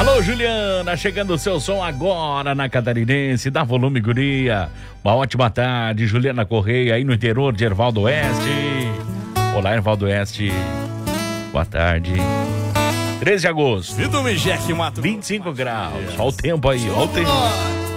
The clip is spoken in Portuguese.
Alô, Juliana, chegando o seu som agora na Catarinense, dá volume, guria. Uma ótima tarde, Juliana Correia, aí no interior de Ervaldo Oeste. Olá, Ervaldo Oeste. Boa tarde. 13 de agosto. 25 graus. Olha o tempo aí, olha o tempo.